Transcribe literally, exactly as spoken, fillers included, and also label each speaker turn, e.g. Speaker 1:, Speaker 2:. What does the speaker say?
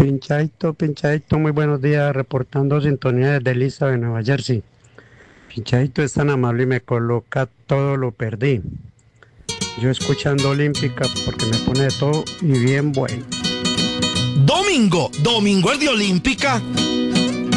Speaker 1: Pinchadito, pinchadito, muy buenos días, reportando sintonía desde Elizabeth, Nueva Jersey. Pinchadito es tan amable y me coloca todo lo perdí. Yo escuchando Olímpica porque me pone de todo y bien bueno.
Speaker 2: Domingo, domingo es de Olímpica.